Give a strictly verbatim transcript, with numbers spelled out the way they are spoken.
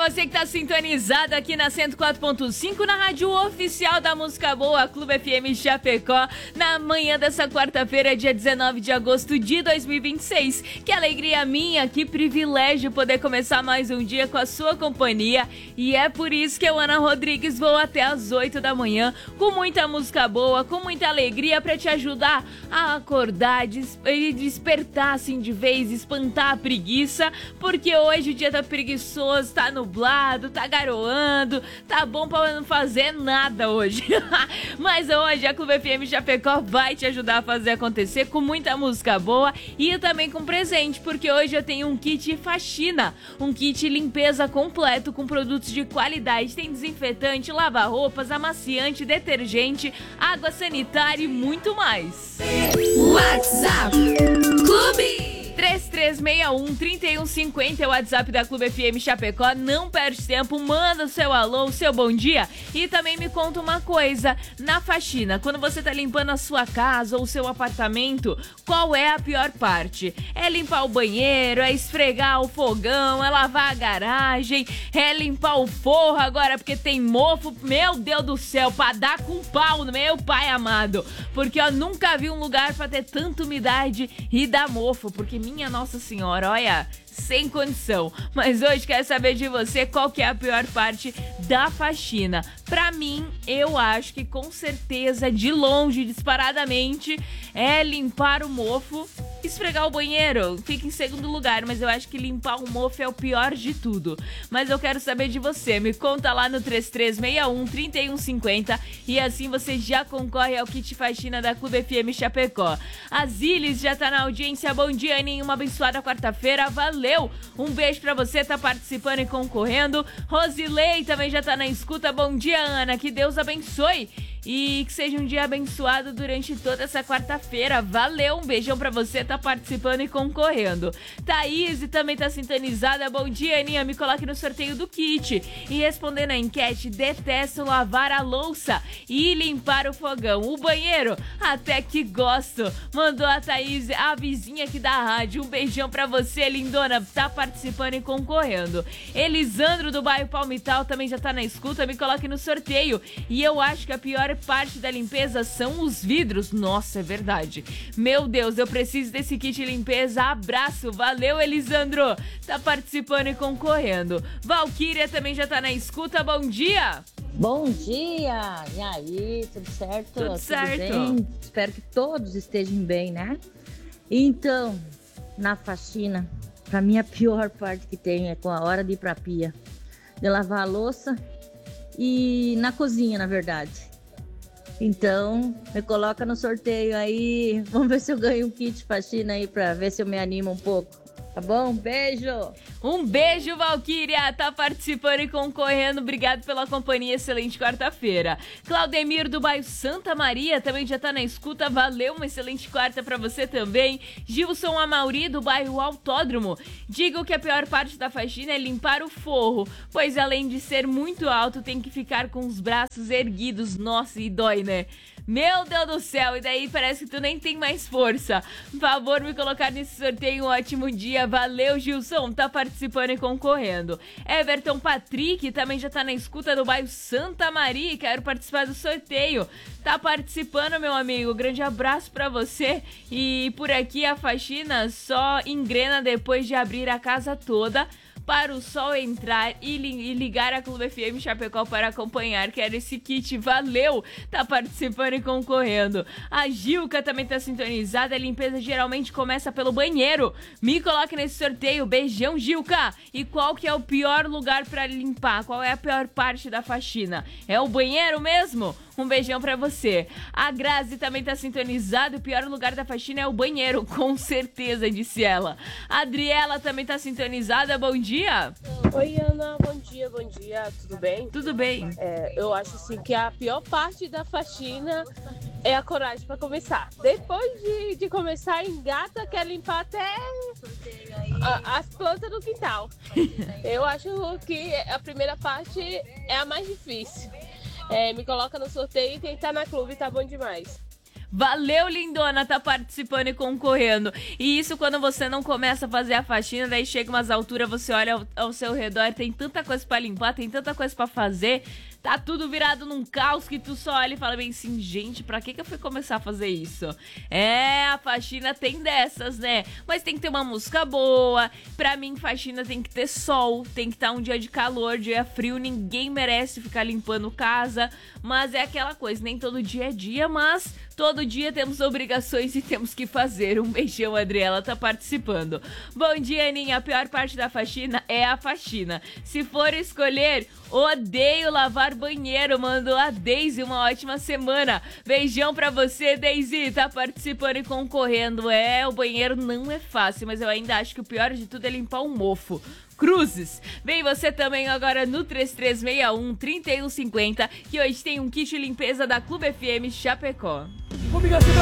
pra você que tá sintonizado aqui na cento e quatro ponto cinco, na rádio oficial da música boa, Clube F M Chapecó, na manhã dessa quarta-feira, dia dezenove de agosto de dois mil e vinte e seis. Que alegria minha, que privilégio poder começar mais um dia com a sua companhia. E é por isso que eu, Ana Rodrigues, vou até às oito da manhã, com muita música boa, com muita alegria pra te ajudar a acordar des- e despertar assim de vez, espantar a preguiça, porque hoje o dia tá preguiçoso, tá nublado, tá garoando, tá bom pra não fazer nada hoje. Mas hoje a Clube F M Chapecó vai te ajudar a fazer acontecer com muita música boa e também com presente, porque hoje eu tenho um kit faxina, um kit limpeza completo com produtos de qualidade. Tem desinfetante, lava-roupas, amaciante, detergente, água sanitária e muito mais. WhatsApp Clube três três seis um, três um cinco zero é o WhatsApp da Clube F M Chapecó. Não perde tempo, manda o seu alô, o seu bom dia. E também me conta uma coisa, na faxina, quando você tá limpando a sua casa ou o seu apartamento, qual é a pior parte? É limpar o banheiro, é esfregar o fogão, é lavar a garagem, é limpar o forro agora porque tem mofo? Meu Deus do céu, pra dar com pau, meu pai amado. Porque eu nunca vi um lugar pra ter tanta umidade e dar mofo, porque minha Nossa Senhora, olha, sem condição. Mas hoje quero saber de você qual que é a pior parte da faxina. Pra mim, eu acho que com certeza, de longe, disparadamente, é limpar o mofo. Esfregar o banheiro fica em segundo lugar, mas eu acho que limpar o mofo é o pior de tudo. Mas eu quero saber de você, me conta lá no três três seis um, três um cinco zero e assim você já concorre ao kit faxina da Clube F M Chapecó. A Zilis já tá na audiência, bom dia, Aninha, uma abençoada quarta-feira, valeu! Um beijo pra você, tá participando e concorrendo. Rosilei também já tá na escuta, bom dia, Ana, que Deus abençoe e que seja um dia abençoado durante toda essa quarta-feira. Valeu, um beijão pra você, tá participando e concorrendo. Thaís também tá sintonizada. Bom dia, Aninha, me coloque no sorteio do kit. E respondendo a enquete, detesto lavar a louça e limpar o fogão. O banheiro, até que gosto. Mandou a Thaís, a vizinha aqui da rádio. Um beijão pra você, lindona, tá participando e concorrendo. Elisandro do bairro Palmital também já tá na escuta, me coloque no sorteio. E eu acho que a pior parte da limpeza são os vidros. Nossa, é verdade. Meu Deus, eu preciso desse kit de limpeza. Abraço, valeu, Elisandro. Tá participando e concorrendo. Valquíria também já tá na escuta, bom dia. Bom dia! E aí, tudo certo? Tudo, tudo certo. Bem? Espero que todos estejam bem, né? Então, na faxina, pra mim a pior parte que tem é com a hora de ir pra pia, de lavar a louça e na cozinha, na verdade. Então, me coloca no sorteio aí. Vamos ver se eu ganho um kit faxina aí pra ver se eu me animo um pouco. Tá bom? Beijo! Um beijo, Valquíria! Tá participando e concorrendo. Obrigado pela companhia. Excelente quarta-feira. Claudemir do bairro Santa Maria também já tá na escuta. Valeu, uma excelente quarta pra você também. Gilson Amauri do bairro Autódromo. Digo que a pior parte da faxina é limpar o forro, pois além de ser muito alto, tem que ficar com os braços erguidos. Nossa, e dói, né? Meu Deus do céu, e daí parece que tu nem tem mais força. Por favor, me colocar nesse sorteio. Um ótimo dia. Valeu, Gilson, tá participando e concorrendo. Everton Patrick também já tá na escuta do bairro Santa Maria. Quero participar do sorteio. Tá participando, meu amigo. Grande abraço pra você. E por aqui a faxina só engrena depois de abrir a casa toda, para o sol entrar e, li- e ligar a Clube F M Chapecó para acompanhar. Quero esse kit, valeu! Tá participando e concorrendo. A Gilca também tá sintonizada. A limpeza geralmente começa pelo banheiro. Me coloque nesse sorteio. Beijão, Gilca! E qual que é o pior lugar para limpar? Qual é a pior parte da faxina? É o banheiro mesmo? Um beijão pra você. A Grazi também tá sintonizada. O pior lugar da faxina é o banheiro, com certeza, disse ela. A Adriela também tá sintonizada. Bom dia. Oi, Ana. Bom dia, bom dia. Tudo bem? Tudo bem. É, eu acho assim que a pior parte da faxina é a coragem pra começar. Depois de, de começar, engata, quer limpar até a, as plantas do quintal. Eu acho que a primeira parte é a mais difícil. É, me coloca no sorteio e quem tá na clube tá bom demais. Valeu, lindona, tá participando e concorrendo. E isso quando você não começa a fazer a faxina, daí chega umas alturas, você olha ao, ao seu redor, tem tanta coisa pra limpar, tem tanta coisa pra fazer, tá tudo virado num caos que tu só olha e fala bem assim, gente, pra que que eu fui começar a fazer isso? É, a faxina tem dessas, né? Mas tem que ter uma música boa. Pra mim, faxina tem que ter sol, tem que estar um dia de calor, dia frio, ninguém merece ficar limpando casa. Mas é aquela coisa, nem todo dia é dia, mas todo dia temos obrigações e temos que fazer. Um beijão, Adriela, tá participando. Bom dia, Aninha. A pior parte da faxina é a faxina. Se for escolher, odeio lavar banheiro. Mandou a Deise, uma ótima semana. Beijão pra você, Deise. Tá participando e concorrendo. É, o banheiro não é fácil, mas eu ainda acho que o pior de tudo é limpar o mofo. Cruzes. Vem você também agora no três três seis um, três um cinco zero, que hoje tem um kit limpeza da Clube F M Chapecó.